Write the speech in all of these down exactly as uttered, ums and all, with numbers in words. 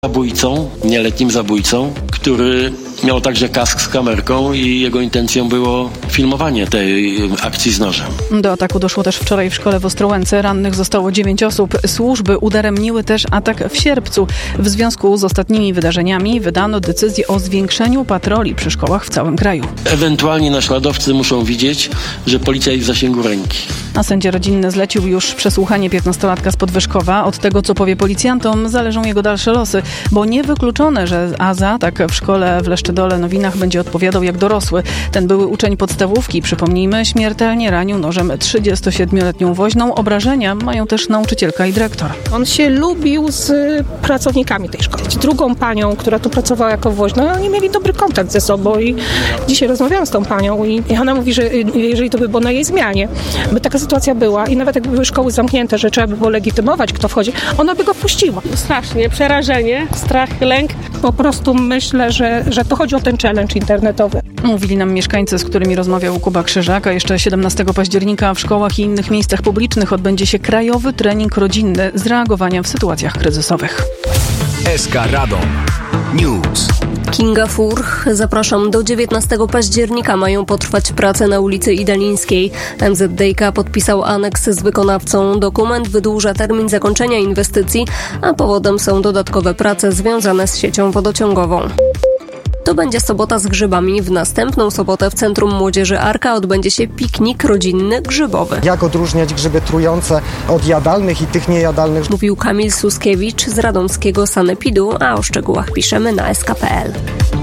zabójcą, nieletnim zabójcą, który miał także kask z kamerką i jego intencją było filmowanie tej akcji z nożem. Do ataku doszło też wczoraj w szkole w Ostrołęce. Rannych zostało dziewięć osób. Służby udaremniły też atak w Sierpcu. W związku z ostatnimi wydarzeniami wydano decyzję o zwiększeniu patroli przy szkołach w całym kraju. Ewentualnie naśladowcy muszą widzieć, że policja jest w zasięgu ręki. A sędzia rodzinny zlecił już przesłuchanie piętnastolatka z Podwyżkowa. Od tego, co powie policjantom, zależą jego dalsze losy, bo niewykluczone, że a za atak w szkole w Leszczydole Nowinach będzie odpowiadał jak dorosły. Ten były uczeń podstawówki, przypomnijmy, śmiertelnie ranił nożem trzydziestosiedmioletnią woźną. Obrażenia mają też nauczycielka i dyrektor. On się lubił z pracownikami tej szkoły. Z drugą panią, która tu pracowała jako woźna, oni mieli dobry kontakt ze sobą i dzisiaj rozmawiałam z tą panią i ona mówi, że jeżeli to by było na jej zmianie, by taka sytuacja była i nawet jakby były szkoły zamknięte, że trzeba by było legitymować, kto wchodzi, ona by go wpuściła. Strasznie, przerażenie, strach, lęk. Po prostu myślę, że, że to chodzi o ten challenge internetowy. Mówili nam mieszkańcy, z którymi rozmawiał Kuba Krzyżak, a jeszcze siedemnastego października w szkołach i innych miejscach publicznych odbędzie się krajowy trening rodzinny z reagowania w sytuacjach kryzysowych. S K Radom News. Kinga Furch. Zapraszam. Do dziewiętnastego października mają potrwać prace na ulicy Idalińskiej. M Z D I K podpisał aneks z wykonawcą. Dokument wydłuża termin zakończenia inwestycji, a powodem są dodatkowe prace związane z siecią wodociągową. To będzie sobota z grzybami. W następną sobotę w Centrum Młodzieży Arka odbędzie się piknik rodzinny grzybowy. Jak odróżniać grzyby trujące od jadalnych i tych niejadalnych? Mówił Kamil Suskiewicz z radomskiego Sanepidu, a o szczegółach piszemy na s k kropka p l.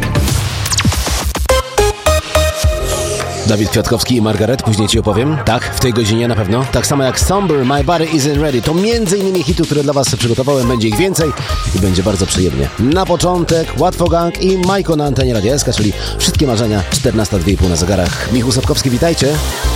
Dawid Kwiatkowski i Margaret, później ci opowiem. Tak, w tej godzinie na pewno. Tak samo jak Somber, My Body Isn't Ready. To między innymi hity, które dla was przygotowałem. Będzie ich więcej i będzie bardzo przyjemnie. Na początek Łatwo Gang i Majko na antenie Radia S K, czyli wszystkie marzenia, czternasta dwie i pół na zegarach. Michał Sapkowski, witajcie.